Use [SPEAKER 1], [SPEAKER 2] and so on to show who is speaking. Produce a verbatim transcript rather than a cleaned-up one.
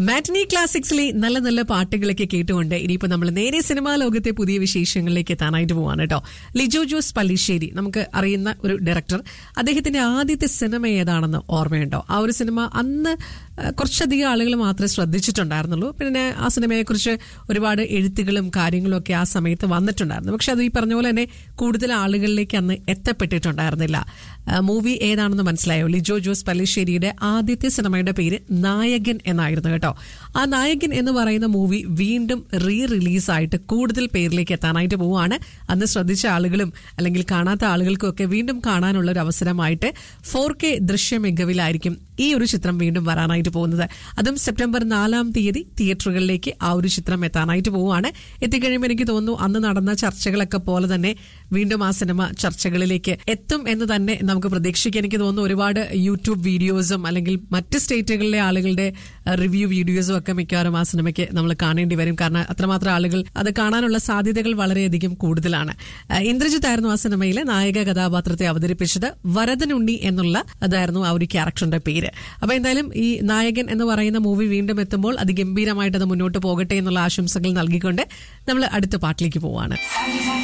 [SPEAKER 1] മാറ്റിനി ക്ലാസിക്സിലെ നല്ല നല്ല പാട്ടുകളൊക്കെ കേട്ടുകൊണ്ട് ഇനിയിപ്പോ നമ്മൾ നേരെ സിനിമാ ലോകത്തെ പുതിയ വിശേഷങ്ങളിലേക്ക് എത്താനായിട്ട് പോവാണ് കേട്ടോ. ലിജോ ജോസ് പല്ലിശ്ശേരി നമുക്ക് അറിയുന്ന ഒരു ഡയറക്ടർ. അദ്ദേഹത്തിന്റെ ആദ്യത്തെ സിനിമ ഏതാണെന്ന് ഓർമ്മയുണ്ടോ? ആ ഒരു സിനിമ അന്ന് കുറച്ചധികം ആളുകൾ മാത്രമേ ശ്രദ്ധിച്ചിട്ടുണ്ടായിരുന്നുള്ളൂ. പിന്നെ ആ സിനിമയെക്കുറിച്ച് ഒരുപാട് എഴുത്തുകളും കാര്യങ്ങളും ഒക്കെ ആ സമയത്ത് വന്നിട്ടുണ്ടായിരുന്നു. പക്ഷെ അത് ഈ പറഞ്ഞ പോലെ തന്നെ കൂടുതൽ ആളുകളിലേക്ക് അന്ന് എത്തപ്പെട്ടിട്ടുണ്ടായിരുന്നില്ല. മൂവി ഏതാണെന്ന് മനസ്സിലായോ? ലിജോ ജോസ് പല്ലിശ്ശേരിയുടെ ആദ്യത്തെ സിനിമയുടെ പേര് നായകൻ എന്നായിരുന്നു കേട്ടോ. ആ നായകൻ എന്ന് പറയുന്ന മൂവി വീണ്ടും റീ റിലീസായിട്ട് കൂടുതൽ പേരിലേക്ക് എത്താനായിട്ട് പോവുകയാണ്. അന്ന് ശ്രദ്ധിച്ച ആളുകളും അല്ലെങ്കിൽ കാണാത്ത ആളുകൾക്കും ഒക്കെ വീണ്ടും കാണാനുള്ള ഒരു അവസരമായിട്ട് ഫോർ കെ ദൃശ്യ മികവിലായിരിക്കും ഈ ഒരു ചിത്രം വീണ്ടും വരാനായിട്ട് പോകുന്നത്. അതും സെപ്റ്റംബർ നാലാം തീയതി തിയേറ്ററുകളിലേക്ക് ആ ഒരു ചിത്രം എത്താനായിട്ട് പോവുകയാണ്. എത്തിക്കഴിയുമ്പോൾ എനിക്ക് തോന്നുന്നു അന്ന് നടന്ന ചർച്ചകളൊക്കെ പോലെ തന്നെ വീണ്ടും ആ സിനിമ ചർച്ചകളിലേക്ക് എത്തും എന്ന് തന്നെ നമുക്ക് പ്രതീക്ഷിക്കാം. എനിക്ക് തോന്നുന്നു ഒരുപാട് യൂട്യൂബ് വീഡിയോസും അല്ലെങ്കിൽ മറ്റ് സ്റ്റേറ്റുകളിലെ ആളുകളുടെ റിവ്യൂ വീഡിയോസും ഒക്കെ മിക്കവാറും ആ സിനിമയ്ക്ക് നമ്മൾ കാണേണ്ടി വരും. കാരണം അത്രമാത്രം ആളുകൾ അത് കാണാനുള്ള സാധ്യതകൾ വളരെയധികം കൂടുതലാണ്. ഇന്ദ്രജിത്ത് ആയിരുന്നു ആ സിനിമയിലെ നായക കഥാപാത്രത്തെ അവതരിപ്പിച്ചത്. വരദനുണ്ണി എന്നുള്ള അതായിരുന്നു ആ ഒരു ക്യാരക്ടറിന്റെ പേര്. അപ്പൊ എന്തായാലും ഈ നായകൻ എന്ന് പറയുന്ന മൂവി വീണ്ടും എത്തുമ്പോൾ അതിഗംഭീരമായിട്ട് അത് മുന്നോട്ട് പോകട്ടെ എന്നുള്ള ആശംസകൾ നൽകിക്കൊണ്ട് നമ്മൾ അടുത്ത പാട്ടിലേക്ക് പോവാണ്.